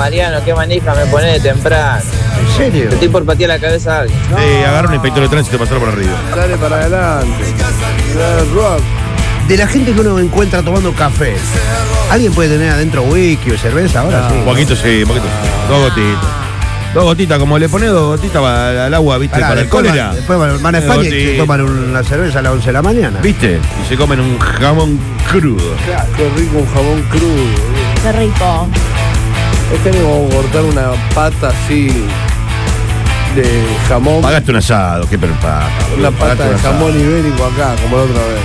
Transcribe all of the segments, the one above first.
Mariano, qué manija me pone de temprano. ¿En serio? Estoy por patear la cabeza a alguien. Agarra un inspector de tránsito y pasarlo por arriba. Dale para adelante. Dale rock. De la gente que uno encuentra tomando café, ¿alguien puede tener adentro whisky o cerveza ahora? Sí. Un poquito, sí, un poquito. 2 gotitas. 2 gotitas, como le pones 2 gotitas al agua, ¿viste? Para el cólera. Después van a España y se toman una cerveza a las 11 de la mañana. ¿Viste? Y se comen un jamón crudo. Claro, qué rico un jamón crudo. Qué rico. Tenemos que cortar una pata así de jamón. Pagaste un asado, qué perpa. Una pata de jamón ibérico acá, como la otra vez.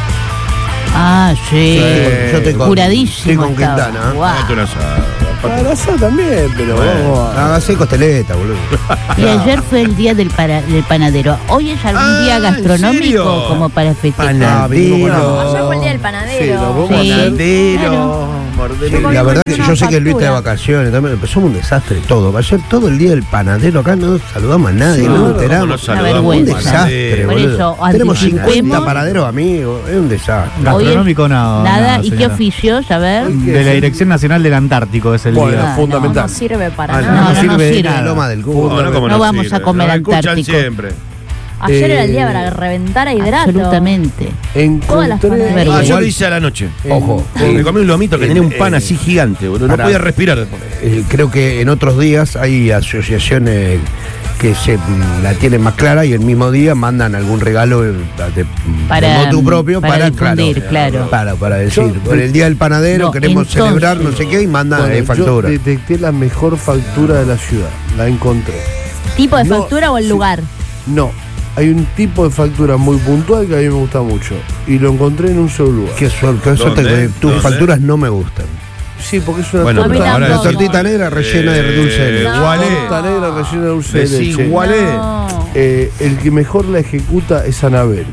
Ah, sí. Yo estoy Curadísimo. Estoy con estaba. Quintana. Guau. Pagaste un asado. Para asado también, pero vamos a... Hagase costeleta, boludo. Y ayer fue el día del panadero. ¿Hoy es algún día ¿en gastronómico serio? como para festejar? Panadero. Ayer fue el día del Sí, panadero. lo podemos Sí. hacer. Panadero. Sí, la verdad que yo sé que Luis está de vacaciones también, pero somos un desastre todo. Ayer todo el día del panadero acá no saludamos a nadie, no nos enteramos. Una Un vergüenza. desastre, Por boludo. eso, Tenemos anticipemos. 50 panaderos amigos, es un desastre. Gastronómico no. Nada. no, ¿Y qué señora. oficios? A ver. De la Dirección Nacional del Antártico es el Bueno, día. fundamental. No sirve para No, nada. no sirve de sirve. nada. Loma del culo. No vamos a comer Nos escuchan antártico. siempre. Ayer era el día para reventar a hidrato. Absolutamente. Todas las Encontré... panaderías. Yo lo hice a la noche. Ojo, Me comí un lomito que tenía un pan así gigante, boludo. No pará. podía respirar después. creo que en otros días hay asociaciones que la tienen más clara y el mismo día mandan algún regalo de motu propio para difundir, claro. Para decir, por el día del panadero No, queremos entonces, celebrar no sé qué y mandan Bueno, factura. yo detecté la mejor factura de la ciudad. La encontré. ¿Tipo de No, factura o el sí. lugar? No, hay un tipo de factura muy puntual que a mí me gusta mucho. Y lo encontré en un solo lugar. Qué suerte, ¿Dónde? que tus ¿Dónde? facturas no me gustan. Sí, porque es una Bueno, A mí torta. ahora La tampoco. tortita negra rellena de dulce de leche. No. Igualé. Torta negra rellena de dulce de Decí leche. igualé. No. El que mejor la ejecuta es Anabel.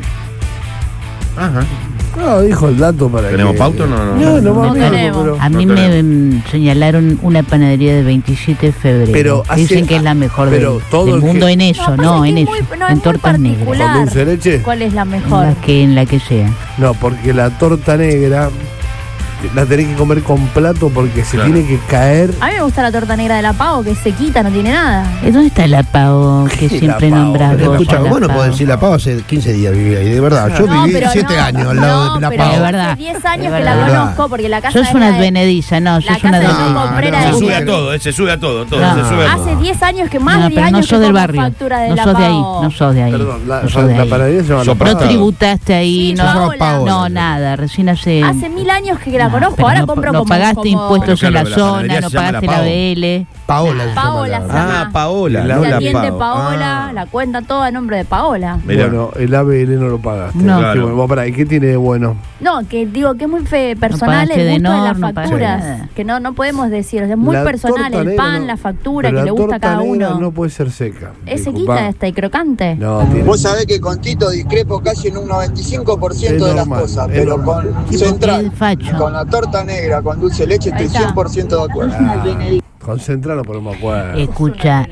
Ajá. No, dijo el dato para ¿Tenemos que... pauta o no? No, No más tenemos. pero... A mí No me señalaron una panadería de 27 de febrero. Pero Dicen hace- que es la mejor pero todo del el mundo que- en eso, pasa no, que en es eso. muy- no, es En muy tortas negras. particular. ¿Con dulce de leche? ¿Cuál es la mejor? En la que sea. No, porque la torta negra la tenés que comer con plato porque se Claro. tiene que caer. A mí me gusta la torta negra de la Pavo, que es sequita, no tiene nada. ¿Dónde está la Pavo que La siempre Pavo? nombras Pero vos? Escucha, a la vos no Pavo? podés decir la pava, hace 15 días vivía ahí, de verdad. Yo No, viví pero 7 no, años al lado no, de la pero pava. Es verdad. hace 10 años Es que la verdad. conozco porque la casa Sos era una de- advenediza, no, La sos casa una de mi advenediza. comprera Se de sube a todo, se sube a todo, todo. No. Se sube a Hace todo. 10 años que más No, de 10 pero no años sos que del como barrio. factura de No la sos de ahí, Pavo. no sos de ahí. Perdón, No sos de la ahí. panadería se llama Yo La Pava. No tributaste ahí, Sí, no, Paola. no, nada, recién hace... Hace 1000 años que la No, conozco, pero ahora no, compro no como... pagaste como- impuestos Pero en la claro, la zona, panadería no se llama pagaste La la Pavo. BL. Paola. se Paola llama se la- llama. Paola, La no Se la atiende Pavo. Paola, Ah. la cuenta todo a nombre de Paola. Mirá. Bueno, el ABL no lo pagaste. No. Sí, Claro. bueno, vos pará, ¿y qué tiene de bueno? No, que digo que es muy personal pagaste el de gusto de Nor, las no pagaste facturas. nada. Que no podemos decir, o sea, es muy La personal torta el negra pan, no- la factura pero que la le gusta a torta cada negra uno. no puede ser seca. Es Disculpa. sequita esta y crocante. No, tiene... Vos sabés que con Tito discrepo casi en un 95% de Es las normal, cosas, es pero normal. con Sí, Central, porque es facho. con la torta negra, con dulce de leche, Ahí estoy está. 100% de acuerdo. Con Central no ponemos acuerdo. Escucha,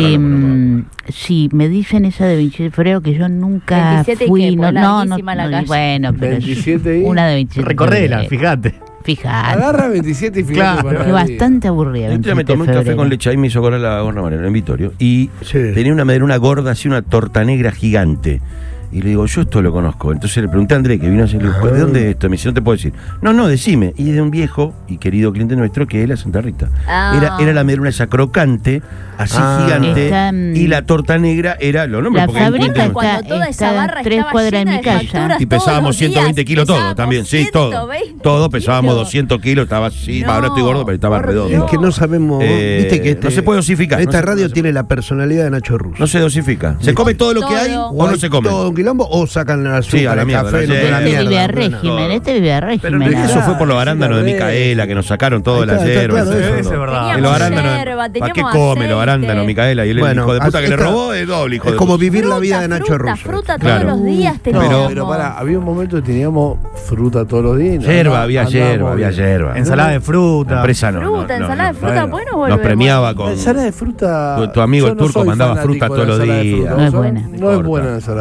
sí, me dicen esa de 27 de febrero que yo nunca 27 y fui, qué, no, pues, no, larguísima la calle. bueno, pero 27 y... una de 27 de Recorrela, febrero. fíjate. Fíjate, Agarra 27 y fíjate Claro. que bastante aburrida. Un día me 27 tomé un de café febrero. con leche, ahí me hizo correr la gorra Mariano, en Vitorio. Y Sí. tenía una gorda, así una torta negra gigante. Y le digo, yo esto lo conozco. Entonces le pregunté a André, que vino a decirle, ¿de dónde es esto? Me dice, no te puedo decir. No, decime. Y es de un viejo y querido cliente nuestro que es la Santa Rita. Ah. Era la medruna esa crocante, así gigante. Está, y la torta negra era lo nombres La porque el fábrica cliente Cuando está, toda esa está barra 3 estaba cuadras de llena mi de casa. facturas. y pesábamos todos los 120 días kilos todo pesábamos también, sí, todo. 120 Todo pesábamos kilos. 200 kilos, estaba así, No, ahora estoy gordo, pero estaba por redondo. Dios. Es que no sabemos, viste que no se puede dosificar. esta no se- radio no se- tiene la personalidad de Nacho Russo. No se dosifica. ¿Se come todo lo que hay Todo. o no se come? Todo un quilombo o sacan el azúcar, Sí, a la el mierda, café, la no hierba. la Este vive a mierda. régimen, este vive a régimen. Pero no es que eso ahora. fue por los arándanos de Micaela, que nos sacaron todo de la Ahí está, hierba. claro, eso, eso no. es verdad. Y los Teníamos arándanos, yerba, ¿para qué teníamos come los aceite. arándanos, Micaela? Y el Bueno, hijo de puta que le esta- robó es doble, hijo Es de como puta. vivir la vida de Fruta, Nacho fruta, Russo. fruta Claro. todos los días teníamos. Pero pará, había un momento que teníamos fruta todos los días. y no- Yerba, había andábamos yerba, había bien. yerba. Ensalada de fruta. La empresa no. Fruta, no, ensalada de fruta, bueno. bueno, Nos volvemos. premiaba La con. ensalada de fruta. Tu amigo yo el turco soy mandaba fanático fruta de todos la los ensalada de días. fruta, No es ¿sabes? buena. No es Corta. buena la ensalada de fruta. Pero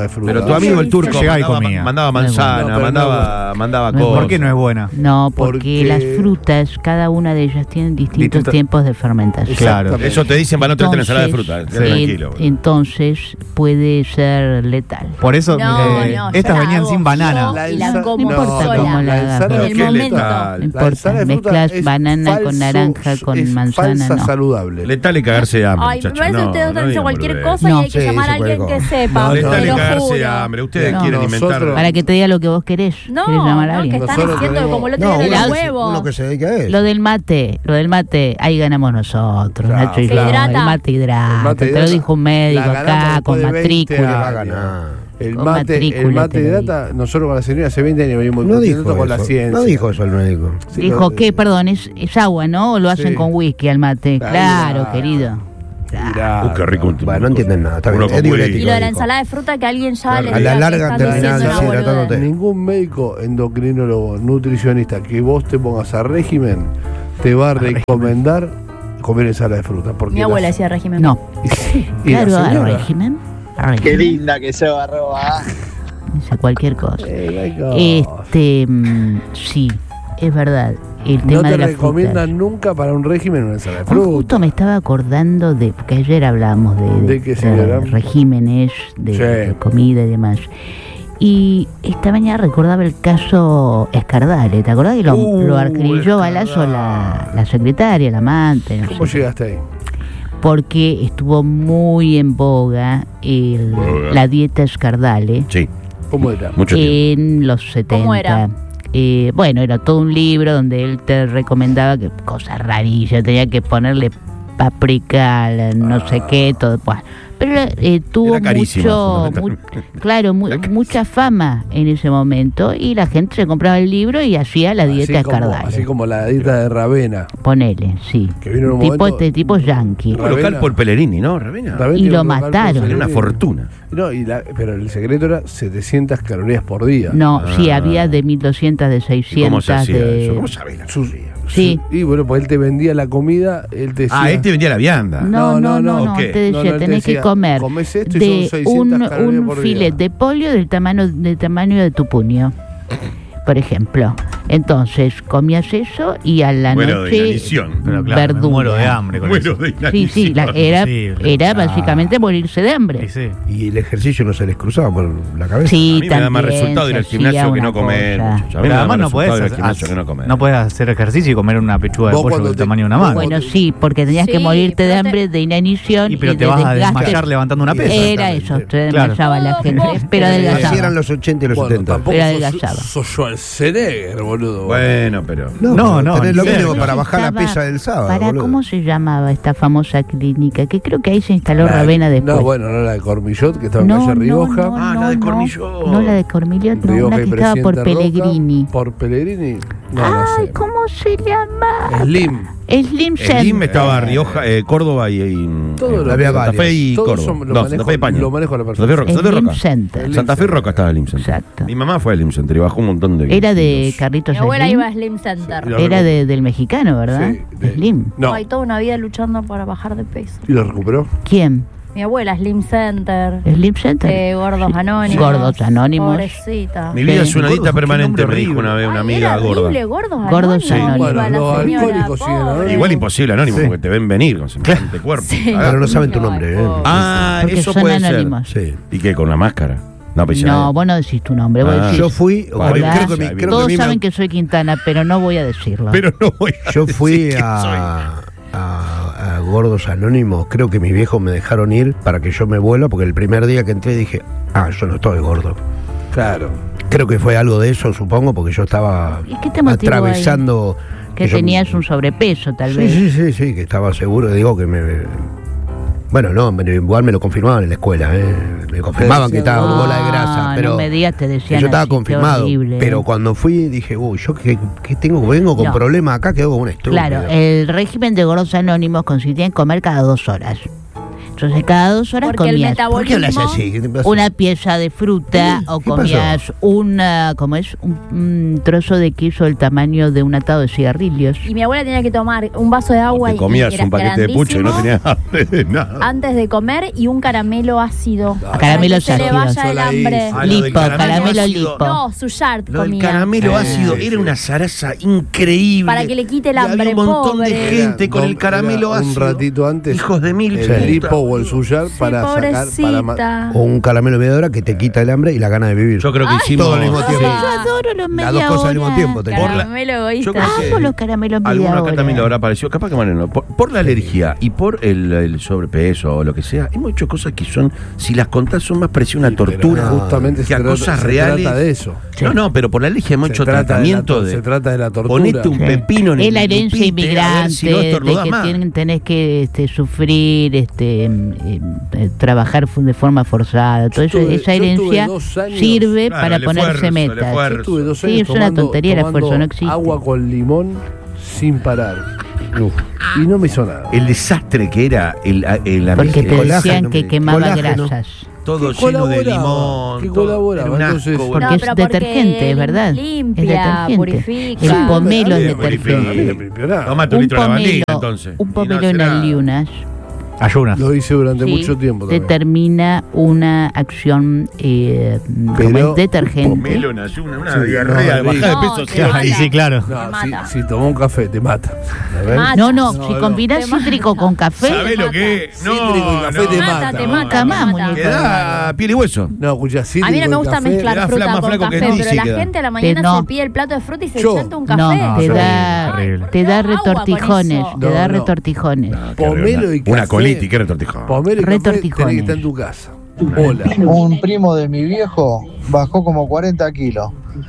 tu amigo el turco Llegaba y mandaba, comía. mandaba manzana, No, pero mandaba no es cosas. ¿Por qué no es buena? No, porque Porque- las frutas, cada una de ellas tienen distintos Distinto- tiempos de fermentación. Claro. Eso te dicen para no traerte la ensalada de fruta. Tranquilo. Entonces puede ser letal. Por eso No, yo estas la venían hago sin banana. yo y la como No importa sola. cómo la hagas. ensalada En el Qué momento. letal. No importa, ensalada de fruta mezclas es banana con naranja, con es manzana, falsa no. saludable. Letal y cagarse de hambre, Ay, me muchachos. parece que No, ustedes no están diciendo digan cualquier boludez. cosa No. y hay que Sí, llamar a sí, alguien cualquier que cosa. sepa. No, te Letal y lo cagarse de juro. hambre. Ustedes No. quieren inventar. Nosotros- Para que te diga lo que vos querés. No, ¿Querés llamar a no, que alguien? están Nosotros diciendo tenemos- como el otro No, día uno, del que se- huevo. uno que se dedica a eso. Lo del mate, ahí ganamos nosotros, Claro. Nacho y Se yo. hidrata. El mate hidrata. El mate Te lo hidrata. dijo un médico La ganamos acá, después con de 20 matrícula. Va a años. ganar. El Con mate matrícula te lo hidrata, nosotros con la señora hace 20 años venimos No discutiendo dijo con la eso. ciencia. No dijo eso el médico. Sí, Dijo lo- que, perdón, es agua, ¿no? ¿O lo hacen Sí. con whisky al mate? Claro. Claro, querido. Claro. Hidrata. Qué rico un Bueno, no entienden nada. Está bien. Uno con Es diurético, Y lo de la dijo. ensalada de fruta que alguien ya le A la diga que larga están terminás diciendo una deshidratándote. boludez. Ningún médico, endocrinólogo, nutricionista que vos te pongas a régimen te va a recomendar comer ensalada de fruta. Porque Mi abuela decía régimen. No, y la claro, a señora- régimen. a Qué régimen. linda que se Arroba. Dice cualquier cosa. my God. Sí, es verdad. El No tema te de las recomiendan frutas. nunca para un régimen una ensalada de Justo fruta. me estaba acordando de, porque ayer hablábamos ¿De qué, señora? regímenes, de, Sí. de comida y demás. Y esta mañana recordaba el caso Escardale, ¿te acordás que lo acribilló balazo la secretaria, la amante? No ¿Cómo sé. llegaste ahí? Porque estuvo muy en boga la dieta Escardale Sí, ¿Cómo era? mucho tiempo. en los 70. ¿Cómo era? Bueno, era todo un libro donde él te recomendaba que cosas rarillas, tenía que ponerle paprika, no sé qué, todo. Bueno, pero tuvo Era carísima, fundamentalmente. mucha fama en ese momento y la gente se compraba el libro y hacía la dieta Escardale. Así como la dieta de Ravena. Ponele, sí. Que vino en un tipo, momento- de tipo yankee. Un local por Pellerini, ¿no? Ravena. Ravena Y tiene lo un local por mataron. Era una Pellegrini. fortuna. No, pero el secreto era 700 calorías por día. No, sí, Ah. había de 1200, de ¿Y 600. cómo se hacía de... eso? ¿Cómo sabés la Sus- caloría? Sí. Y bueno, pues él te vendía la comida, él te decía... Ah, este vendía la vianda. No, ¿o qué? te decía, No, él te tenés que decía, comer comés esto y de son 600 calorías un por día. filet de pollo del tamaño de tu puño, por ejemplo. Entonces, comías eso y a la Muero de noche inanición. Pero claro, me verdura. muero de hambre con Muero eso. de Sí, inanición. era Imposible. básicamente morirse de hambre. Sí, sí. Y el ejercicio no se les cruzaba por la cabeza. Sí, A mí me da más también resultado ir al se hacía gimnasio que una no comer. cosa. muchachos. A mí me Pero da además más no podés, resultado ir al gimnasio que no comer. no podés hacer ejercicio y comer una pechuga de Vos pollo cuando del te- tamaño de una vos mano. Bueno, sí, porque tenías que Sí, morirte de pero te- hambre, de inanición Y pero y te de vas a desgaste. desmayar levantando una pesa. Era eso, te Claro. desmayaba la gente, Todo pero poste. Así adelgazaba. eran los 80 y los Bueno, 70. tampoco Era sos adelgazaba. Schwarzenegger, boludo. Bueno, pero. No, no, tenés ni lo cerca. mínimo para bajar la Estaba- pesa del sábado. Para, boludo. ¿cómo se llamaba esta famosa clínica? Que creo que ahí se instaló La- Ravena después. No, bueno, no la de Cormillot, que estaba en calle Rioja. Ah, la de Cormillot. No, la de Cormillot, no, Rioja una y que estaba por Presidente Roca. Pellegrini. ¿Por Pellegrini? No, no Ay, sé. ¿cómo se llama? Slim. Slim El IM Center. estaba Rioja, Córdoba y Todo lo había que- Santa Fe varias. y Todos Córdoba. son- lo No, manejo- Santa Fe y Paño. lo manejo a la Santa persona. Fe y Roca. Santa Fe y Slim Roca. Center. Santa Fe y Roca estaba el IM Center. Exacto. Mi mamá fue al IM Center y bajó un montón de. Era de kilos. Carlitos Mi abuela Slim. iba a Slim Center. Sí, lo Era recuperó. del mexicano, ¿verdad? Sí, de- Slim. No. Ay, toda una vida luchando para bajar de peso. ¿Y lo recuperó? ¿Quién? Mi abuela, Slim Center. Slim Center. Gordos Anónimos. Gordos Anónimos. Pobrecita. Mi vida es una Gordo, dieta qué permanente, nombre me dijo horrible. una vez una Ay, amiga era gorda. horrible, Gordos Gordos Anónimos. Anónimos. Iba la Los señora, alcohólicos siguen pobre. anónimos. Igual imposible anónimo, Sí. porque te ven venir con semejante cuerpo. Sí. Ah, Pero no saben tu nombre, ¿eh? Ah, Porque eso son puede ser. anónimos. Sí. ¿Y qué? ¿Con una máscara? No, pues No, vos no decís tu nombre. Vos Ah. decís, Yo fui, Hola. creo que, creo que todos a mí me- saben que soy Quintana, pero no voy a decirlo. Pero no voy a yo decir fui quién a Gordos Anónimos, creo que mis viejos me dejaron ir para que yo me vuela, porque el primer día que entré dije, yo no estoy gordo. Claro. Creo que fue algo de eso, supongo, porque yo estaba ¿Y qué te motivó atravesando... que yo- tenías un sobrepeso, tal Sí, vez. sí, que estaba seguro, digo que me... Bueno, no, igual me lo confirmaban en la escuela, me confirmaban que estaba con bola de grasa, pero no me digas, te que decían yo estaba así, qué confirmado, horrible. pero cuando fui dije, yo que tengo, vengo con No. problemas acá, quedo como un estúpido. Claro, el régimen de gordos anónimos consistía en comer cada 2 horas. Entonces cada 2 horas Porque el comías ¿Por qué hablas metabolismo. así? ¿Qué te pasó? una pieza de fruta o ¿Qué comías un trozo de queso del tamaño de un atado de cigarrillos. Y mi abuela tenía que tomar un vaso de agua Te comías y era un paquete de pucho y no grandísimo tenías hambre de nada. antes de comer y un caramelo ácido. Ah, para caramelos que se le ácidos. vaya el hambre. Ah, lo del Lipo, caramelo ácido. lipo. No, su yard Lo del comía. caramelo ácido sí. era una zaraza increíble. Para que le quite el Y había hambre, un montón pobre. de gente con el caramelo Era ácido. un ratito antes, Hijos de mil el puta. lipo o el suyar Sí, para sacar, pobrecita. O un caramelo media hora que te quita el hambre y la gana de vivir. Yo creo que hicimos todo al mismo tiempo. Yo adoro los media Las dos cosas al mismo hora. tiempo tenía. Caramelo egoísta. Yo creo que Amo los caramelos media alguno acá hora. también lo habrá parecido, capaz que Mariano, por la alergia y por el sobrepeso o lo que sea, hemos hecho cosas que son, si las contás, son más parecidas a una tortura justamente que a cosas reales. se trata de eso. No, pero por la alergia hemos Se hecho trata de la tratamiento se trata de la tortura. Ponete un Sí. pepino en Es el la herencia lupite, a ver inmigrante, si no estornudás de que más. tenés que sufrir, trabajar de forma forzada. Todo eso, Yo esa tuve herencia 2 años. sirve Claro, para el ponerse esfuerzo, el metas. esfuerzo. Yo tuve 2 Sí, años es una tontería, el tomando esfuerzo no existe. agua con limón sin parar. Y no me hizo nada. El desastre que era la Porque te colágeno, decían que quemaba colágeno. grasas. todo ¿Qué lleno de colaboraba? limón. ¿Qué todo, colaboraba? era un Entonces- asco, Porque No, es pero detergente, es verdad. limpia, es detergente. purifica. El pomelo A mí es me detergente. A mí no me limpió nada. Tomate un litro de lavandina, entonces. un Y no pomelo hace en nada. ayunas Ayunas. Lo hice durante mucho tiempo también. determina una acción como Pero- es detergente. Pomelo en ayunas, una Sí, diarrea, no, baja de no, peso. te sí. mata. Y sí, claro. Te No, mata. si tomó un café, te mata. A ver. Mata. No, No, si no. combinás Te mata. cítrico con café, ¿Sabés lo que es? Cítrico y café te Te mata. mata, te no. mata. Nunca más, te muñeca. mata. Que da piel y hueso. No, escucha, A cítrico mí no me y gusta café. mezclar Queda fruta más con flaco que café, tú, pero sí la queda. gente a la mañana no. se pide el plato de fruta y se Yo. chanta un café. no, te da, Horrible. te da Agua con retortijones, eso. te da No, no. retortijones. Pomelo y café. Una colitis, ¿qué retortijón? Pomelo y café Retortijones. tenés que estar en tu casa. Hola. Un primo de mi viejo bajó como 40 kilos.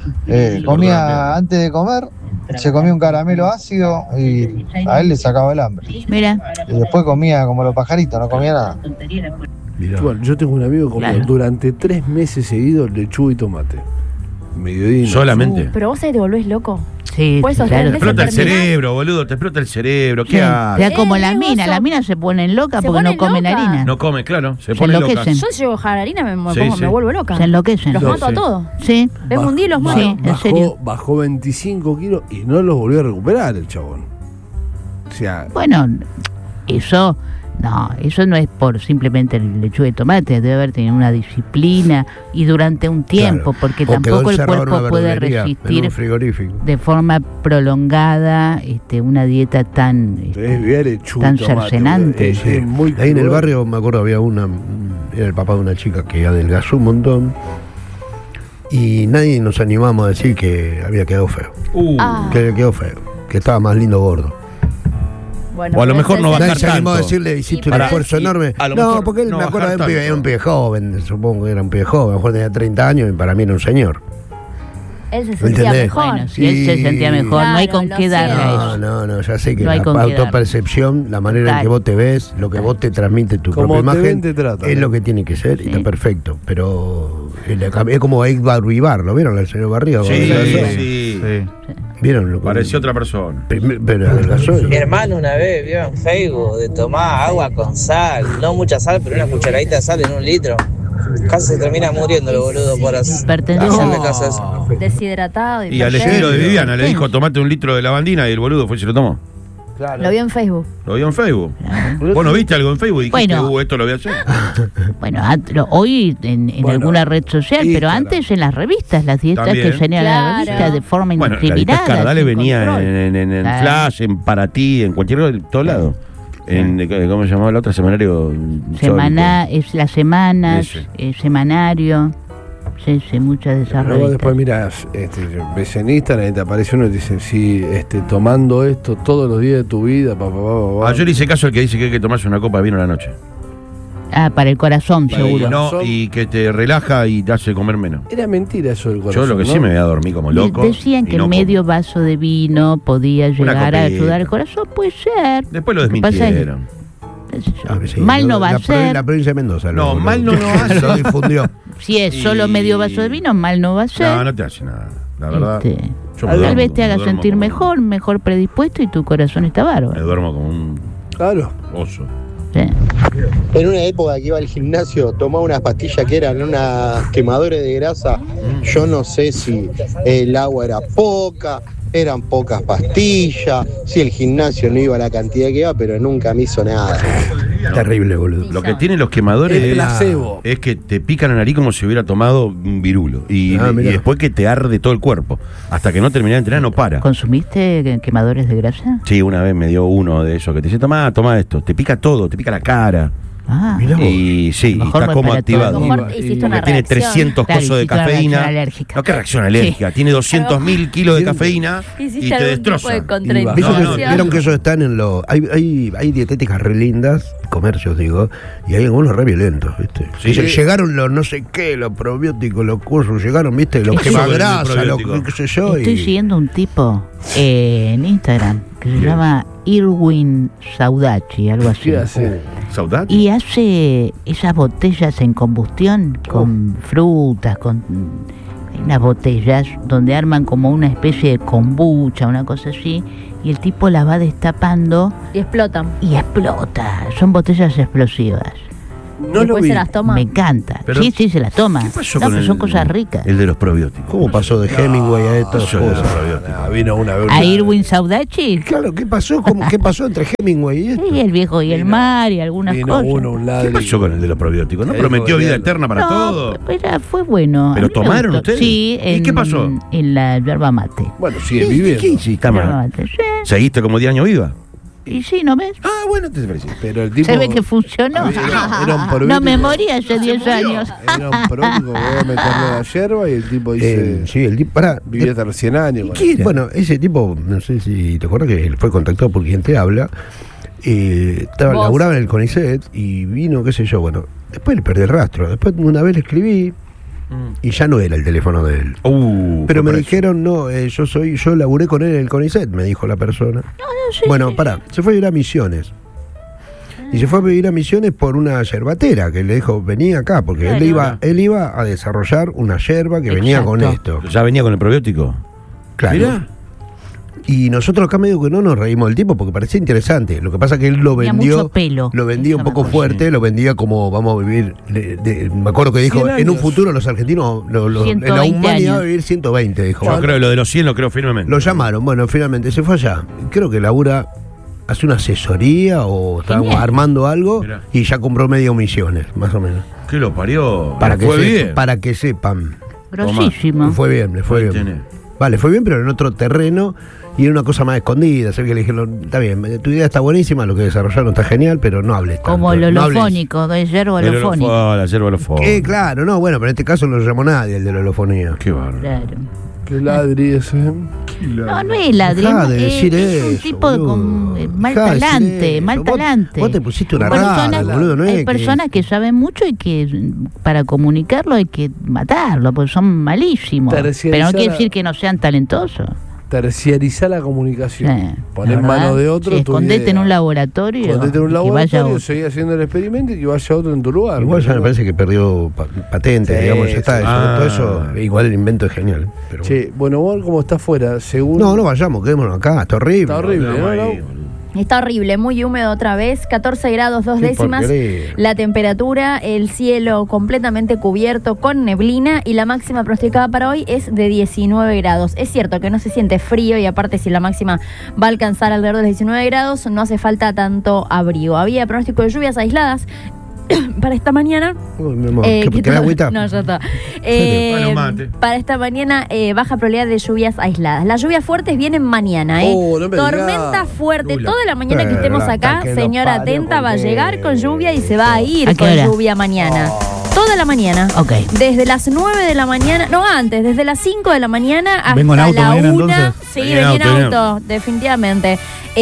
Comía antes de comer, se comía un caramelo ácido y a él le sacaba el hambre. Mira, Y después comía como los pajaritos, no comía nada. Mirá. Bueno, yo tengo un amigo que comió Claro. durante 3 meses seguidos lechuga y tomate. Mediodía. y noche. Solamente. Pero vos ahí te volvés loco. sí, Pues sí, esos claro. tres Te explota el terminás- cerebro, boludo, te explota el cerebro. Sí, ¿Qué te haces? da como Es las negocio. minas se ponen locas Se porque no ponen comen locas. harina. No come, claro, se Se pone loca. enloquecen. Yo llevo harina, me Sí, sí. vuelvo loca. Se enloquecen. Los No, mato a sí. todos. Sí, Vengo un día y los mato. Sí. en serio. Bajó 25 kilos y no los volvió a recuperar el chabón. O sea, bueno, eso no es por simplemente el lechuga y tomate, debe haber tenido una disciplina y durante un tiempo, Claro. porque O quedó tampoco el encerrado en cuerpo una puede verdulería, en resistir un frigorífico. de forma prolongada una dieta tan tenés que ver lechuga tan y tomate. cercenante. Es muy Ahí en el cruel. barrio, me acuerdo, había era el papá de una chica que adelgazó un montón y nadie nos animamos a decir que había quedado feo. Ah. Que quedó feo, que estaba más lindo gordo. Bueno, O a lo mejor no Nadie bajar se animó a tanto. decirle, hiciste un Pará, esfuerzo y enorme. a lo No, mejor porque él, no me acuerdo, bajar era un tanto. pibe joven, supongo que era un pibe joven, a lo mejor tenía 30 años y para mí era un señor. Él se ¿Me sentía entendés? mejor. Bueno, si él se Sí. sentía mejor, no hay Claro, con lo qué darle a siento. eso. No, ya sé que No hay la con qué dar. autopercepción, la manera en Total. que vos te ves, lo que vos te transmite tu Como propia te imagen, ven, te tratan, es ¿eh? lo que tiene que ser y Sí. está perfecto. Pero es como Edgar Vivar, ¿lo vieron al señor Barriga? Sí, Adelgazó. sí. Sí. ¿Vieron? Lo que- Pareció otra persona. Pero adelgazó. Mi hermano una vez vio en Facebook de tomar agua con sal, no mucha sal, pero una cucharadita de sal en 1 litro. Casi se termina muriendo el boludo por Pertenece hacerle caso a eso. Deshidratado y Y al perfecto. estilo de Viviana, le dijo tomate 1 litro de lavandina y el boludo fue y se lo tomó. Claro. Lo vi en Facebook. Lo vio en Facebook. ¿Vos no viste algo en Facebook? Y dijiste, Bueno. esto lo voy a hacer. Bueno, hoy en Bueno, alguna red social, pero Instagram. antes en las revistas, las dietas También. que salían en Claro. las revistas de forma Bueno, la lista indiscriminada. Escardale sin venía control. en Claro. Flash, en Para Ti, en cualquier en todo lado. ¿Cómo se llamaba la otra? Semanario. Es las semanas, Ese. semanario. Sí, muchas de esas Luego revistas. después mirás, ves en Instagram y te aparece uno y te dice, sí, tomando esto todos los días de tu vida, Ah, yo le hice caso al que dice que hay que tomarse una copa de vino a la noche. Ah, para el corazón, Y, seguro. no, y que te relaja y te hace comer menos. Era mentira eso del corazón. Yo lo que ¿no? sí me voy a dormir como loco. Decían y que no el como. medio vaso de vino podía llegar a copita. ayudar al corazón. Puede ser. Después lo Lo que pasa es- desmintieron. qué sé yo. Ah, sí, Mal no va a la ser. provincia de Mendoza. No, mal no hace. Lo difundió. Si es solo Y- medio vaso de vino, mal no va a ser. No, no te hace nada. La verdad. Este, yo me tal duermo- vez te me haga duermo sentir como- mejor predispuesto y tu corazón está Me bárbaro. duermo como un Claro. oso. Sí. En una época que iba al gimnasio, tomaba unas pastillas que eran unas quemadores de grasa. Yo no sé si el agua era poca, eran pocas pastillas, si el gimnasio no iba a la cantidad que iba, pero nunca me hizo nada. Terrible, boludo. Lo que tienen los quemadores El placebo. es que te pican la nariz como si hubiera tomado un virulo. Y después que te arde todo el cuerpo. Hasta que no terminé de entrenar no para. ¿Consumiste quemadores de grasa? Sí, una vez me dio uno de esos que te dice, toma esto. Te pica todo, te pica la cara. Ah, y sí, y está como activado. Mejor hiciste una Porque tiene 300 Claro, cosos de hiciste una cafeína. reacción alérgica. No, ¿qué reacción alérgica? Tiene 200.000 kilos de cafeína Hiciste y te algún destroza. tipo de contraindicación. Vieron que ellos están en los. Hay dietéticas re lindas, comercios digo, y hay algunos re violentos, ¿viste? Sí. Llegaron los no sé qué, los probióticos, los cursos, llegaron, ¿viste? Los ¿Qué quema pasó con el grasa, los probiótico? qué sé yo. Estoy y- siguiendo un tipo en Instagram que se llama Irwin Saudachi, algo así. ¿Qué hace? ¿Saudade? Y hace esas botellas en combustión con frutas, con hay unas botellas donde arman como una especie de kombucha, una cosa así, y el tipo las va destapando Y explotan. y explota. Son botellas explosivas. No lo Después vi. se las toma. Me encanta. Pero, Sí, se las toma. ¿Qué pasó No, con pero el, son cosas ricas. el de los probióticos? ¿Cómo pasó de Hemingway a estas Pasó de los cosas? probióticos. Vino una vez. ¿A Irwin Saudachi? Claro, ¿qué pasó? ¿Qué pasó entre Hemingway y esto? Sí, el viejo y el mar y algunas Vino cosas. uno, un ladrillo. ¿Qué pasó con el de los probióticos? ¿No Ahí prometió fue vida bien. eterna para No, todo? fue bueno. ¿Pero A mí me tomaron gustó. ustedes? Sí. ¿Y qué pasó? En la yerba mate. Bueno, sigue ¿Qué viviendo. hiciste, Yerba man? mate, sí. ¿Seguiste como 10 años viva? Y sí, ¿no ves? Ah, bueno, te parece. Pero el tipo. Se ve que funcionó. Era un probiótico. No me morí hace 10 años. Era un probiótico que voy a meterle la yerba y el tipo dice. Sí, el tipo, pará. Vivía hasta los 100 años. ¿Qué era? Bueno, ese tipo, no sé si te acuerdas que él fue contactado por quien te habla. Vos. Laburaba en el CONICET y vino, qué sé yo, bueno, después le perdí el rastro. Después una vez le escribí y ya no era el teléfono de él. Pero me dijeron, no, yo laburé con él en el CONICET, me dijo la persona. Bueno, pará, se fue a vivir a Misiones. Y se fue a vivir a Misiones por una yerbatera que le dijo, vení acá, porque él iba a desarrollar una yerba que venía con esto. ¿Ya venía con el probiótico? Claro. Mirá. Y nosotros acá medio que no nos reímos del tipo porque parecía interesante. Lo que pasa es que él lo Tenía vendió. mucho pelo. Lo vendía Eso un me poco acuerdo. fuerte, lo vendía como vamos a vivir. Me acuerdo que dijo, 100 en un años. futuro los argentinos, en la 120 humanidad va a años. vivir 120, dijo. Yo creo lo de los 100 lo creo firmemente. Lo llamaron, bueno, finalmente se fue allá. Creo que labura, hace una asesoría o está Genial. armando algo Mirá. y ya compró medio Misiones, más o menos. ¿Qué lo parió? Para que, fue bien. para que sepan. Grosísimo. Le fue bien, le fue Ahí bien. tenés. Vale, fue bien, pero en otro terreno y en una cosa más escondida. Se ve que le dijeron, está bien, tu idea está buenísima, lo que desarrollaron está genial, pero no hables tanto. Como el no hables". holofónico, de yerba holofónico. La yerba holofónica. Claro, no, bueno, pero en este caso no lo llamó nadie el de la holofonía. Qué bárbaro. Claro. Que ladri ese. No, no es ladrillo. Dejá de decir es un eso, tipo boludo. con mal Dejá de decir talante, eso. mal Vos- talante. vos te pusiste una Personas- rara, boludo, no es hay que- personas que saben mucho y que para comunicarlo hay que matarlo, porque son malísimos. Terciarizar Pero no quiere a- decir que no sean talentosos. Terciarizar la comunicación. Sí, Poner la en manos verdad. de otro. Sí, tu escondete idea. en un laboratorio. Escondete en un y que vaya laboratorio, otro. seguí haciendo el experimento y que vaya otro en tu lugar. Igual ya me parece que perdió patente, Sí, digamos, ya está. sí. Todo eso, igual el invento es genial. Pero Che, bueno, vos como está afuera, según. no vayamos, quedémonos acá, está horrible. Está horrible, Vamos ¿no? ahí, ¿No? boludo. Está horrible, muy húmedo otra vez, 14 grados 2 Qué décimas, porquería. la temperatura, el cielo completamente cubierto con neblina y la máxima pronosticada para hoy es de 19 grados. Es cierto que no se siente frío y aparte si la máxima va a alcanzar alrededor de los 19 grados no hace falta tanto abrigo. Había pronóstico de lluvias aisladas para esta mañana. Uy, mi amor, ¿qué ¿querés tal? agüita? No, ya está. Bueno, mate. Para esta mañana, baja probabilidad de lluvias aisladas. Las lluvias fuertes vienen mañana, Oh, no me Tormenta digas. fuerte. Lula. Toda la mañana que estemos La acá, que lo señora parió, atenta, va a porque- llegar con lluvia y se va a ir ¿A qué con hora? lluvia mañana. Toda la mañana. Ok. Desde las 9 de la mañana, no antes, desde las 5 de la mañana hasta ¿Vengo en auto la mañana, 1. entonces? Sí, Venía venía en en auto, auto, definitivamente.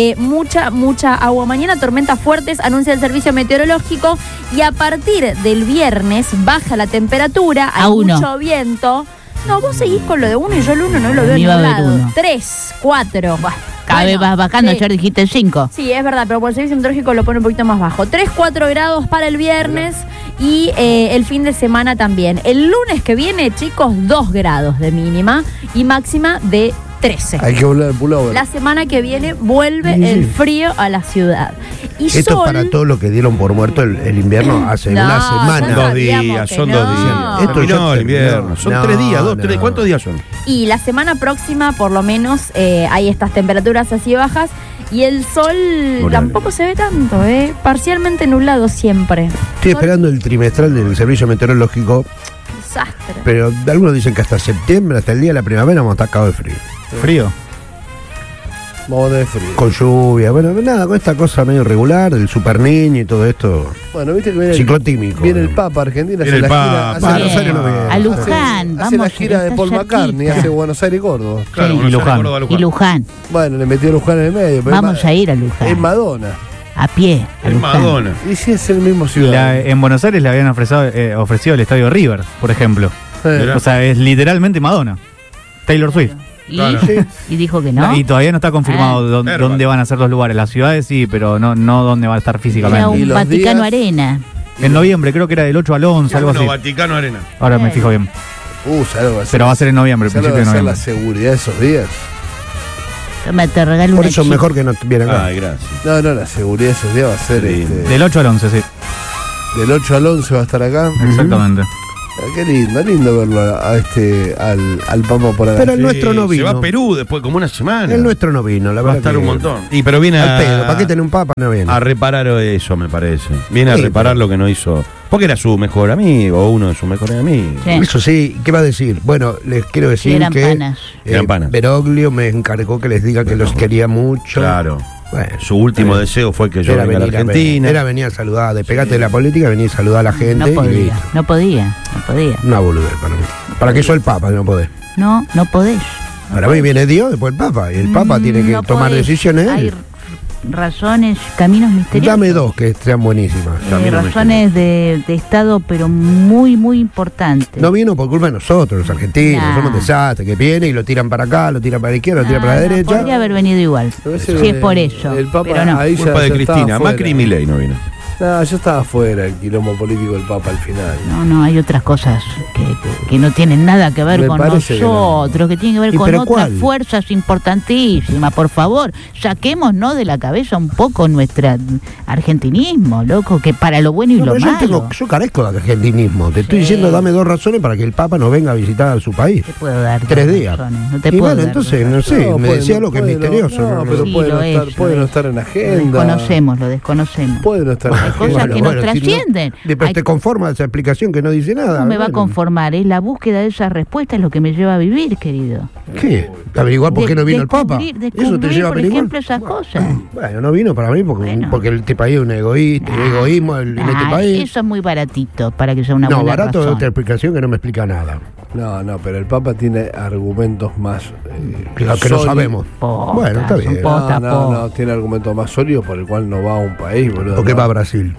Mucha agua. Mañana tormentas fuertes, anuncia el servicio meteorológico. Y a partir del viernes baja la temperatura, hay A 1. mucho viento. No, vos seguís con lo de 1 y yo el 1 no lo veo en Ni va a ningún haber lado. 1. 3, 4. Cada vez vas bajando, sí. ayer dijiste 5. Sí, es verdad, pero por el servicio meteorológico lo pone un poquito más bajo. 3, 4 grados para el viernes y el fin de semana también. El lunes que viene, chicos, 2 grados de mínima y máxima de 13. Hay que volver al pullover. La semana que viene vuelve el frío a la ciudad. Y Esto sol, es para todos los que dieron por muerto el invierno hace No, una ya semana. sabíamos que Son no. 2 días. Esto Terminó ya el invierno. Son no, 3 días, 2, no. 3. ¿Cuántos días son? Y la semana próxima, por lo menos, hay estas temperaturas así bajas. Y el sol tampoco se ve tanto, parcialmente nublado siempre. Estoy esperando el trimestral del servicio meteorológico, Desastre. pero algunos dicen que hasta septiembre, hasta el día de la primavera, vamos a estar cagados de frío. Frío. Vamos a tener frío. Con lluvia, bueno, nada, con esta cosa medio irregular, del super niño y todo esto. Bueno, viste que viene Ciclotímico. Viene el Papa a Argentina, Viene hace el la Papa. gira. Ah, Rosario no viene. A Luján, Hace la vamos. gira de está Paul McCartney, cerquita. hace Buenos Aires y Córdoba. Claro, y Buenos Aires, Luján. Córdoba, Y Luján. Bueno, le metió Luján en el medio. Pero Vamos a ir a Luján. Es Madonna. A pie. A El Luján. Madonna. Y si es el mismo ciudad. En Buenos Aires le habían ofrecido el estadio River, por ejemplo. Mirá. O sea, es literalmente Madonna. Taylor Swift. Y, Claro. y dijo que no. Y todavía no está confirmado Herba. dónde van a ser los lugares. Las ciudades sí, pero no dónde va a estar Era físicamente. Y un los Vaticano días- Arena. En noviembre, creo que era del 8 al 11, algo así. Bueno, Vaticano Arena. Ahora me fijo bien. ¿Sabes lo que va a ser? Pero va a ser en noviembre, ¿Sabes lo principio que de va a ser la noviembre. seguridad de esos días? Toma, te regalo Por una eso es chica. mejor que no viene acá. Ay, gracias. No, la seguridad de esos días va a ser Sí. Del 8 al 11, sí. del 8 al 11 va a estar acá. Exactamente. Qué lindo verlo al Papa por acá. Pero el nuestro no Se va vino. a Perú después, como una semana. El nuestro no vino, la va a verdad. estar que- un montón. Y pero viene Al pedo, ¿para qué tener un papa? No viene. a reparar eso, me parece. Viene a Sí, reparar pero- lo que no hizo. Porque era su mejor amigo, o uno de sus mejores amigos. Sí. Eso sí, ¿qué va a decir? Bueno, les quiero decir Eran que panas. Eran panas. Beroglio me encargó que les diga que los quería mucho. Claro. Bueno, Su último deseo fue que yo era venga a la venir Argentina. Era venir a saludar, despegate de la política, venir a saludar a la gente. No y podía, listo. no podía. Una boludez para mí. ¿Para qué soy el papa? No podés. No podés. Para mí viene Dios, después el papa. Y el papa tiene que No tomar podés. decisiones Hay él. razones, caminos misteriosos. Dame dos que sean buenísimas. Razones de Estado, pero muy, muy importantes. No vino por culpa de nosotros, los argentinos. Nah. Somos desastres, que viene y lo tiran para acá, lo tiran para la izquierda, lo tiran para la derecha. Podría haber venido igual. Pero Si ese- es por eso. El Papa pero no. ahí Culpa de ya estaba Cristina. fuera. Macri y Milei no vino. No, yo estaba fuera el quilombo político del Papa al final. No, hay otras cosas que no tienen nada que ver Me con parece que no. nosotros, que tienen que ver ¿Y con pero otras cuál? fuerzas importantísimas. Por favor, saquémonos de la cabeza un poco nuestro argentinismo, loco, que para lo bueno y No, lo pero malo. yo carezco de argentinismo. Te estoy Sí. diciendo, dame dos razones para que el Papa no venga a visitar a su país. Te puedo dar 3 dos días. razones, no te Y puedo bueno, dar entonces, dos no sé, me puede- decía algo que es puede misterioso. No, pero Sí, puede, lo no estar, es, puede lo no es. estar en Lo agenda. lo desconocemos. Puede no estar en Hay agenda. cosas que nos si trascienden. pero Hay- te conforma esa explicación que no dice nada. No me va a bueno. conformar, es la búsqueda de esa respuesta es lo que me lleva a vivir, querido. ¿Qué? ¿Averiguar por qué no vino el Papa? Descubrir, Eso te lleva a por averiguar. ejemplo, esas cosas. Bueno, no vino para mí porque este país es un egoísmo en este Ah, país. eso es muy baratito para que sea una No, buena barato es razón. otra explicación que no me explica nada. No, pero el Papa tiene argumentos más. Que no sólidos. sabemos. Posta, Bueno, está son bien. posta, No, tiene argumentos más sólidos por el cual no va a un país, boludo. ¿Por qué no. va a Brasil?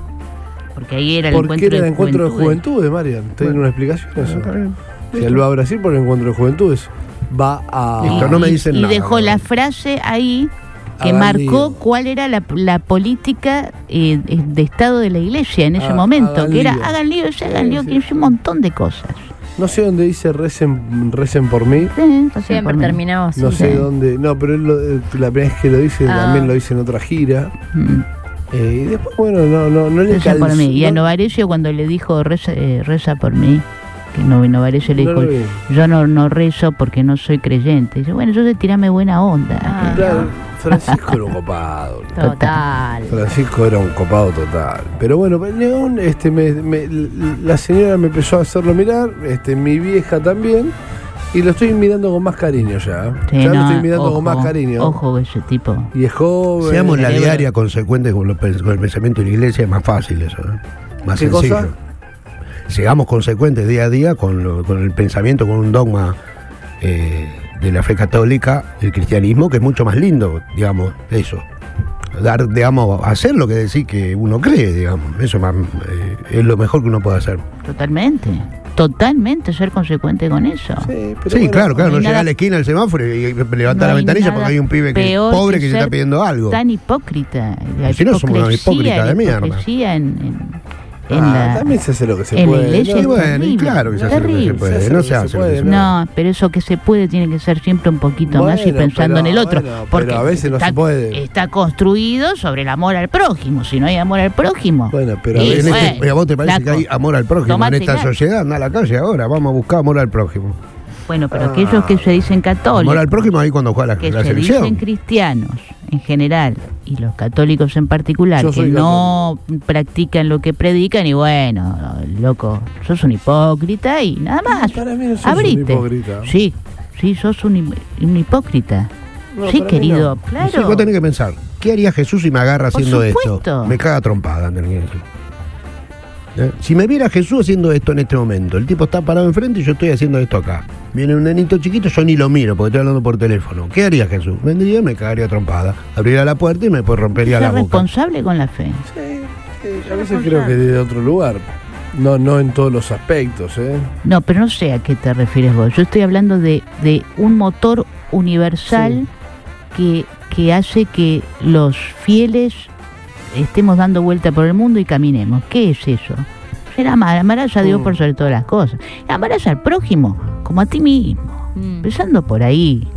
Porque ahí era el Porque encuentro era el de encuentro de juventudes. juventudes, Marian. ¿Tiene una explicación eso? Está bien. Si él va a Brasil por el encuentro de juventudes, va a. Listo, no me dicen y nada. dejó la frase ahí que Hagan marcó lío. cuál era la política de Estado de la Iglesia en ese momento, hagan que era lío. hagan lío, Sí, que hizo un montón de cosas. No sé dónde dice recen por mí. Sí, por Siempre mí. terminaba así. No sé Sí. dónde. No, pero él la primera vez que lo dice, Ah. también lo dice en otra gira. Mm. Y después, bueno, no le Reza por calzó- mí. Y a no- Novarecio cuando le dijo reza por mí, que Novarecio le No dijo, lo vi. yo no rezo porque no soy creyente. Dice, bueno, entonces tirame buena onda. Ah. Claro, Francisco era un copado. Total. Francisco era un copado total. Pero bueno, León, la señora me empezó a hacerlo mirar, mi vieja también, y lo estoy mirando con más cariño ya. Sí, Ya lo no, estoy mirando ojo, con más cariño. Ojo ese tipo. Y es joven. Seamos la cerebro. diaria consecuente con el pensamiento de la iglesia, es más fácil eso, ¿eh? Más ¿Qué sencillo. cosa? Seamos consecuentes día a día con el pensamiento, con un dogma de la fe católica, el cristianismo, que es mucho más lindo, digamos, eso. Dar, digamos, hacer lo que decís que uno cree, digamos. Eso es lo mejor que uno puede hacer. Totalmente ser consecuente con eso. Sí, pero Sí, bueno, claro, no hay no llegar nada- a la esquina del semáforo y levantar No la hay ventanilla nada porque hay un pibe que es peor pobre que se ser está pidiendo algo. Tan hipócrita. La Si no, somos unos hipócritas de la mierda. hipocresía en También se hace lo que se en puede. leyes Y bueno, y terribles, claro que se hace lo que se terribles. puede. No se hace lo que se puede. No, pero eso que se puede tiene que ser siempre un poquito más y Bueno, pensando pero, en el otro. bueno, porque pero a veces no se puede. Está construido sobre el amor al prójimo. Si no hay amor al prójimo. Bueno, pero y ¿A vos te parece flaco, que hay amor al prójimo tomate en esta gas. sociedad? Anda a la calle ahora, vamos a buscar amor al prójimo. Bueno, pero aquellos que se dicen católicos. Amor al prójimo ahí cuando juega que la se selección. dicen cristianos en general y los católicos en particular Yo que soy no practican lo que predican y bueno, loco, sos un hipócrita y nada más. Para mí no sos Abrite. un hipócrita. Sí, sos un hipócrita. No, Sí, para mí querido, no. claro. Sí, vos tenés que pensar, ¿qué haría Jesús si me agarra Por haciendo supuesto. esto? Me caga trompada, tenés que decir. Si me viera Jesús haciendo esto en este momento, el tipo está parado enfrente y yo estoy haciendo esto acá. Viene un nenito chiquito, yo ni lo miro porque estoy hablando por teléfono. ¿Qué haría Jesús? Vendría y me cagaría trompada. Abriría la puerta y me rompería la Ser boca. responsable con la fe. A veces creo que de otro lugar. No en todos los aspectos, ¿eh? No, pero no sé a qué te refieres vos. Yo estoy hablando de un motor universal que hace que los fieles estemos dando vuelta por el mundo y caminemos. ¿Qué es eso? Ser amarás a Dios por sobre todas las cosas. Amarás al prójimo como a ti mismo. Empezando por ahí.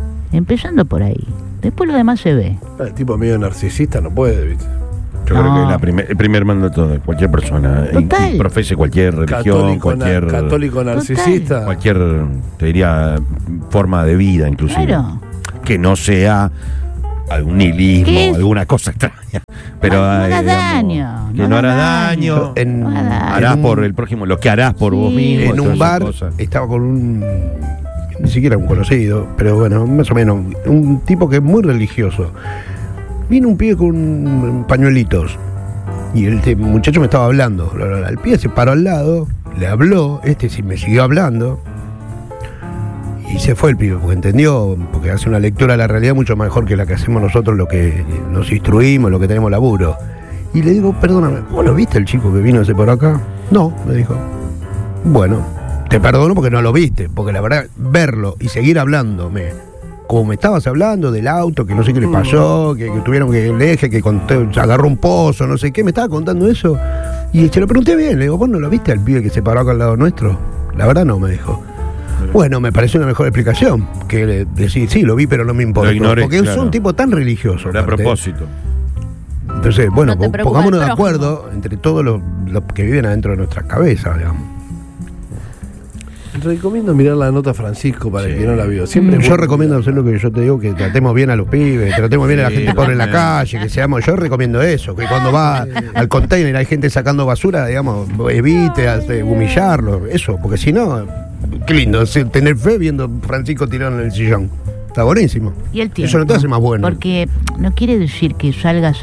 Después lo demás se ve. El tipo medio narcisista no puede, ¿viste? Yo creo que el primer mandato de cualquier persona, Total. profese cualquier religión, Católico narcisista. cualquier, te diría, forma de vida inclusive. Claro. Que no sea algún nihilismo, ¿Qué es? alguna cosa extraña. Pero No hagas digamos, daño, que no no hagas hará daño. daño. En, Harás por el prójimo lo que harás por vos mismo. en todas un esas bar cosas. estaba con ni siquiera un conocido, pero bueno, más o menos, un tipo que es muy religioso. Vino un pibe con pañuelitos y el muchacho me estaba hablando. El pibe se paró al lado, le habló, sí me siguió hablando y se fue el pibe, porque entendió, porque hace una lectura de la realidad mucho mejor que la que hacemos nosotros, lo que nos instruimos, lo que tenemos laburo. Y le digo, perdóname, ¿vos lo viste el chico que vino ese por acá? No, me dijo. Bueno, te perdono porque no lo viste, porque la verdad, verlo y seguir hablándome, como me estabas hablando del auto, que no sé qué le pasó, que tuvieron que el eje, que se agarró un pozo, no sé qué, me estaba contando eso. Y se lo pregunté bien, le digo, ¿vos no lo viste al pibe que se paró acá al lado nuestro? La verdad no, me dijo. Bueno, me pareció una mejor explicación que decir, sí, lo vi, pero no me importa. Lo ignoré, porque es claro. un tipo tan religioso. A propósito. Entonces, bueno, No te preocupa pongámonos el de prójimo. acuerdo entre todos los que viven adentro de nuestras cabezas, digamos. Recomiendo mirar la nota Francisco para el que no la vio. Siempre Yo recomiendo hacer lo que yo te digo, que tratemos bien a los pibes, tratemos bien a la gente pobre en la calle, que seamos, yo recomiendo eso, que cuando va al container hay gente sacando basura, digamos, evite humillarlo, eso, porque si no, qué lindo tener fe viendo a Francisco tirado en el sillón. Está buenísimo. Y el tiempo. Eso no te hace más bueno. Porque no quiere decir que salgas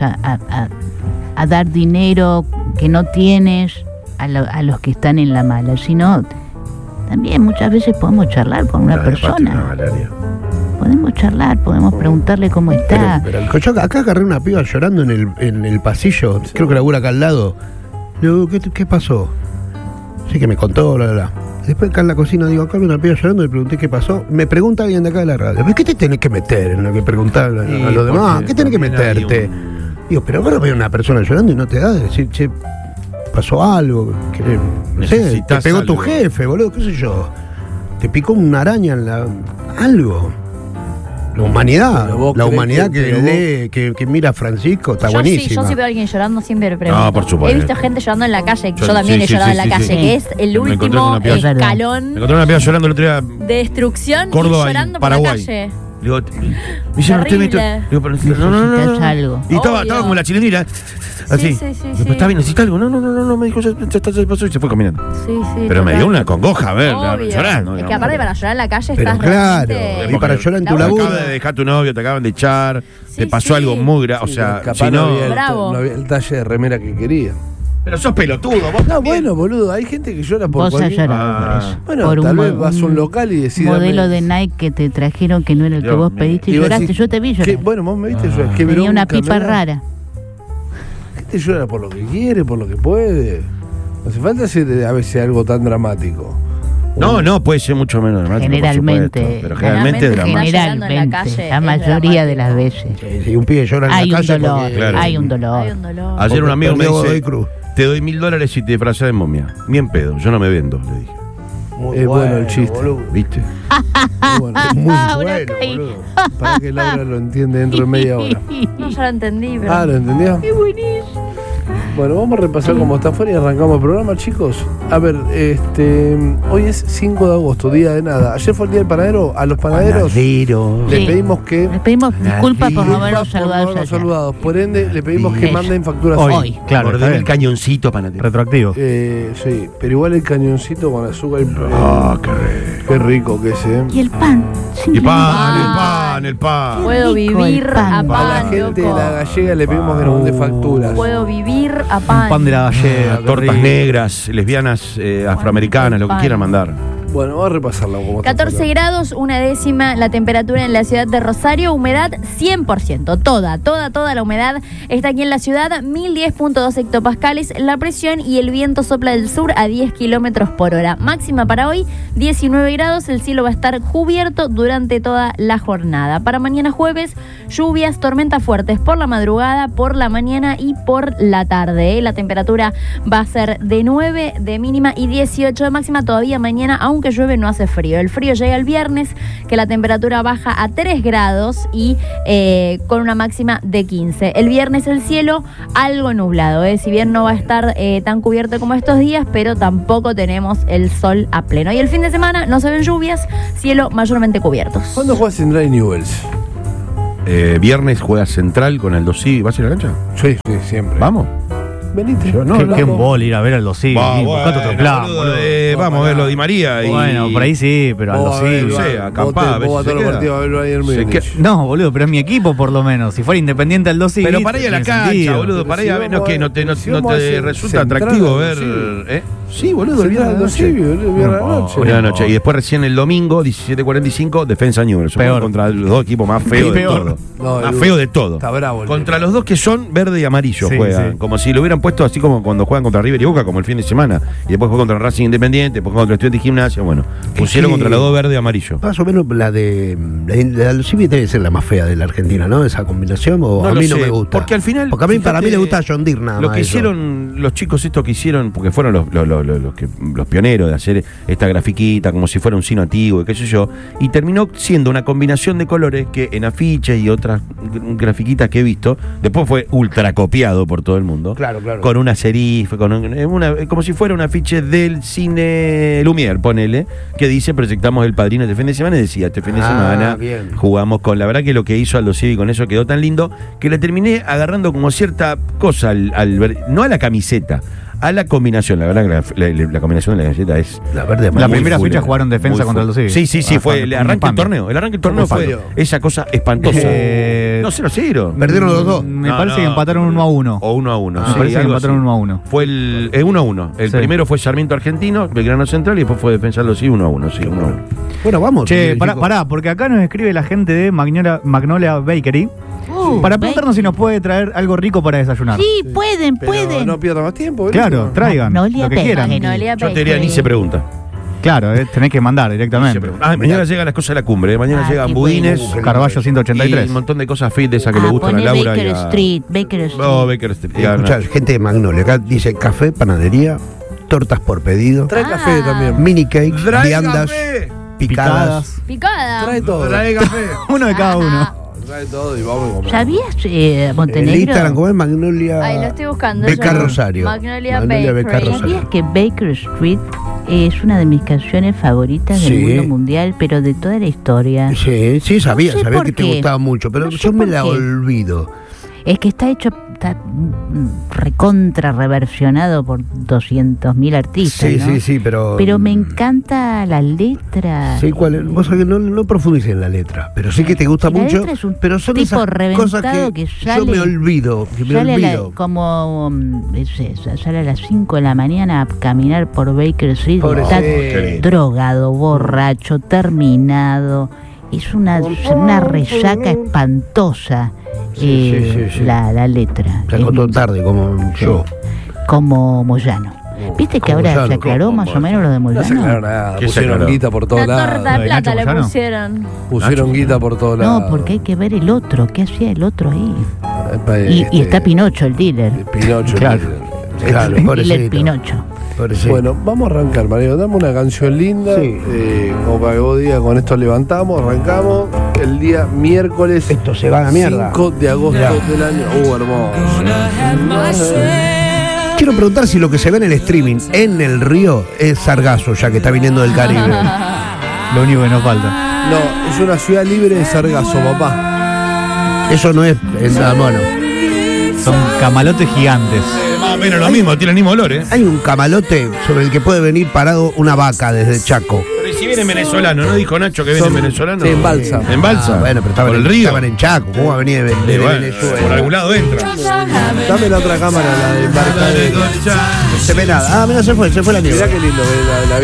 a dar dinero que no tienes a los que están en la mala, sino también muchas veces podemos charlar con una persona. Podemos charlar, podemos preguntarle cómo está. Pero yo acá agarré una piba llorando en el pasillo, creo que labura acá al lado. Le digo, ¿qué pasó? Sí, que me contó, bla, bla, bla. Después acá en la cocina digo, acá hay una piba llorando, le pregunté qué pasó. Me pregunta alguien de acá de la radio, ¿qué te tenés que meter en lo que preguntar a los demás? ¿Qué tenés que meterte? Digo, pero ahora veo una persona llorando y no te da de decir, che, pasó algo, que, no sé, te Necesitas pegó tu algo. jefe, boludo, qué sé yo. Te picó una araña en algo. La humanidad, Pero vos la crees humanidad que- que pero lee, que mira a Francisco, está Yo buenísima. si veo a alguien llorando, siempre le pregunto. No, por supuesto. He visto gente llorando en la calle. Yo Yo- también sí, he sí, llorado sí, en la sí, calle, sí. que es el Me encontré con último una piba- Me escalón encontré una piba llorando el otro día. de destrucción Córdoba y y llorando por la Paraguay. calle. Digo, me dicen, ¿usted me Terrible. Digo, pero Necesitas algo. Y estaba Obvio. como la chilindrina. Así. sí, sí, Digo, sí. ¿está bien? ¿Necesita algo? No, me dijo, ya pasó y se fue caminando. Sí, sí. Pero me total. dio una congoja, a ver, Obvio. llorando. Es que aparte para llorar en la calle Pero estás claro, realmente- y para llorar en tu La Te laburo. acabas de dejar tu novio, te acaban de echar, Sí, te pasó sí. algo muy grave. O sea, Capaz si no. Bravo. no había el talle de remera que quería. Pero sos pelotudo, vos. No, también. bueno, boludo, hay gente que llora por Vos has cualquier... llorado por Ah. eso. Bueno, por tal vez vas a un local y decís... modelo dame- de Nike que te trajeron que no era el que Dios vos mío. pediste y Y vos lloraste. decís, Yo te vi llorar. ¿qué? Bueno, vos me viste llorar. Qué Tenía una bronca me pipa da. rara. ¿Qué te llora por lo que quiere, por lo que puede? No hace falta hacer a veces algo tan dramático. No, puede ser mucho menos dramático. por Generalmente. supuesto, pero generalmente Generalmente dramático. llorando en la calle Generalmente. La es mayoría de las dramático. veces. Si un pibe llora en Hay la un calle dolor. porque- Claro. Hay un dolor. Hay un dolor. Ayer un amigo me perdió Godoy dice. Cruz. te doy $1000 si te disfrazás de momia. Ni en pedo, yo no me vendo, le dije. Es bueno el chiste. ¿Viste? Muy bueno, boludo. Para que Laura lo entiende dentro de media hora. No, ya lo entendí, pero. Ah, ¿lo entendió? Es buenísimo. Bueno, vamos a repasar cómo está afuera y arrancamos el programa, chicos. A ver, hoy es 5 de agosto, día de nada. Ayer fue el día del panadero. A los panaderos les pedimos que... Les pedimos disculpas por no haberlos saludado. Por ende, le pedimos que manden facturas hoy. Claro, Ordené el cañoncito panadero. Retroactivo. Sí, pero igual el cañoncito con azúcar. Qué rico que es, Y el pan. El pan. Puedo vivir a pan. A la gente de la gallega le pedimos que nos mande facturas. Puedo vivir a pan. Un pan de la gallega. Tortas negras, lesbianas, afroamericanas, lo que quieran mandar. Bueno, vamos a repasarla. 14 grados, 1/10 la temperatura en la ciudad de Rosario, humedad 100%, toda la humedad está aquí en la ciudad, 1010.2 hectopascales, la presión y el viento sopla del sur a 10 kilómetros por hora. Máxima para hoy, 19 grados, el cielo va a estar cubierto durante toda la jornada. Para mañana jueves, lluvias, tormentas fuertes por la madrugada, por la mañana y por la tarde. La temperatura va a ser de 9 de mínima y 18 de máxima todavía mañana, aunque llueve no hace frío. El frío llega el viernes, que la temperatura baja a 3 grados y con una máxima de 15. El viernes el cielo algo nublado, si bien no va a estar tan cubierto como estos días, pero tampoco tenemos el sol a pleno. Y el fin de semana no se ven lluvias, cielo mayormente cubiertos. ¿Cuándo juega Central y Newell's? Viernes juega Central con Aldo Civi. ¿Vas a ir a la cancha? Sí, siempre. ¿Vamos? Venite. Qué embol ir a ver al Aldo Civi. Buscate otro plan, boludo. Vamos a ver lo Di María. Bueno, por ahí sí, pero Aldo Civi. No sé, acampá. Vos a todos los partidos a verlo ahí en Múnich. No, boludo, pero es mi equipo por lo menos. Si fuera Independiente Aldo Civi. Pero para ir a la cancha, boludo. Para ir a ver, ¿no te resulta atractivo ver? Sí, boludo, el viernes de la noche. Y después recién el domingo, 17:45, Defensa Newell's. Peor. Contra los dos equipos más feos de todo. Más feo de todo. Está bravo. Contra los dos que son verde y amarillo juegan. Sí. Como si lo hubieran puesto así como cuando juegan contra River y Boca, como el fin de semana. Y después juegan contra Racing Independiente, después contra Estudiantes y Gimnasia. Bueno, pusieron contra los dos verde y amarillo. Más o menos la de Aldo Civi debe ser la más fea de la Argentina, ¿no? Esa combinación, o No a lo mí no sé, me gusta. porque al final, para mí fíjate, le gusta a John Deere nada lo más. que hicieron los chicos estos que hicieron, porque fueron los pioneros de hacer esta grafiquita como si fuera un sino antiguo y qué sé yo, y terminó siendo una combinación de colores que en afiches y otras grafiquitas que he visto, después fue ultra copiado por todo el mundo. Claro. Con una serif, como si fuera un afiche del cine Lumière, ponele, que dice proyectamos El Padrino este fin de semana, y decía este fin de semana bien. jugamos con, la verdad que lo que hizo Aldo Civi con eso quedó tan lindo que le terminé agarrando como cierta cosa al ver, no a la camiseta, a la combinación. La verdad que la combinación de la galleta es la verde. La primera fecha jugaron defensa contra Aldo Civi. Sí, fue el arranque del torneo. El arranque del torneo fue esa cosa espantosa. No, 0-0. Perdieron los dos. Me parece que empataron 1-1. O 1-1. Me parece que empataron 1-1. Fue el 1-1. El primero fue Sarmiento Argentino, Belgrano Central, y después fue Defensa Aldo Civi 1-1. Sí, 1-1. Bueno, vamos. Che, pará, porque acá nos escribe la gente de Magnolia Bakery. Para preguntarnos si nos puede traer algo rico para desayunar. Sí, pueden. No pierda más tiempo. Claro, traigan Magnolia lo que quieran. Yo te diría ni se pregunta. Claro, tenés que mandar directamente. Mañana llegan las cosas de la cumbre. Mañana llegan budines, Carballo 183. y un montón de cosas fit de esas que le gustan a Laura Baker y a... Street. No, Baker Street. Escuchá, gente de Magnolia, acá dice café, panadería, tortas por pedido, Trae café también. mini cakes, viandas, picadas. Picada. Trae todo. Trae café. Uno de cada uno. Trae todo y vamos a comer. ¿Sabías, Montenegro? El Instagram, ¿cómo es? Magnolia. Ahí lo estoy buscando. Beca Rosario. Magnolia Beca Bakery. Rosario. ¿Sabías que Baker Street es una de mis canciones favoritas del mundo mundial, pero de toda la historia? Sí, sabía No sé que por te qué. gustaba mucho, pero No sé yo me por la qué. olvido. Es que está recontra reversionado por 200.000 artistas, ¿no? Sí, pero... Pero me encanta la letra. Sí, ¿cuál es? Vos sabés que no profundices en la letra, pero sí que te gusta La mucho, letra es un pero son tipo esas cosas reventado que yo sale- me olvido, Sale a las 5 de la mañana a caminar por Baker Street, Pobre está sí. drogado, borracho, terminado. Es una resaca espantosa. Sí. La letra. Se acostó tarde, como yo. Como Moyano. ¿Viste que Como ahora Moyano, se aclaró como más o menos lo de No se aclaró Moyano? nada. ¿Qué se Pusieron aclaró? guita por todos La torta lados. de plata Nacho le Moyano. pusieron. Pusieron guita por todos lados. No, porque hay que ver el otro. ¿Qué hacía el otro ahí? Epa, Y está Pinocho, el dealer. Pinocho. Claro. Claro, el pobrecito. Pinocho. Pobrecito. Bueno, vamos a arrancar, Mario. Dame una canción linda. Sí. Como para que vos digas, con esto levantamos, arrancamos. El día miércoles. Esto se va a la mierda. 5 de agosto del año. Hermoso. Quiero preguntar si lo que se ve en el streaming en el río es sargazo, ya que está viniendo del Caribe. Lo único que nos falta. No, es una ciudad libre de sargazo, papá. Eso no es nada bueno. Son camalotes gigantes. Más o menos lo mismo, tiene el mismo olor, ¿eh? Hay un camalote sobre el que puede venir parado una vaca desde Chaco. Pero ¿y si vienen venezolanos? ¿No dijo Nacho que vienen venezolanos? Sí, en balsa. ¿En balsa? Ah, bueno, pero ¿Por el río? estaban en Chaco. ¿Cómo va a venir de Bueno, Venezuela? por algún lado entra. Dame la otra cámara, la de embarcadero. No se ve nada. Ah, mira, se fue la mierda. Mirá qué lindo, la